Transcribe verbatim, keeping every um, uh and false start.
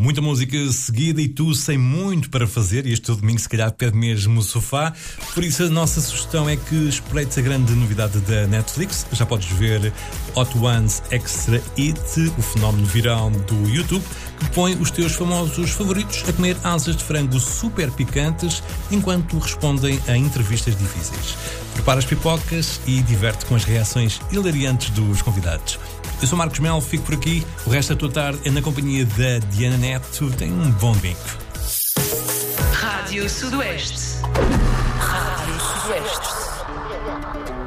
Muita música seguida e tu sem muito para fazer, e este domingo se calhar pede mesmo o sofá. Por isso a nossa sugestão é que espreites a grande novidade da Netflix. Já podes ver Hot Ones Extra Hit, o fenómeno viral do YouTube, que põe os teus famosos favoritos a comer asas de frango super picantes enquanto respondem a entrevistas difíceis. Prepara as pipocas e diverte com as reações hilariantes dos convidados. Eu sou Marcos Melo, fico por aqui. O resto da tua tarde é na companhia da Diana Neto. Tenha um bom domingo. Rádio Sudoeste. Rádio Sudoeste.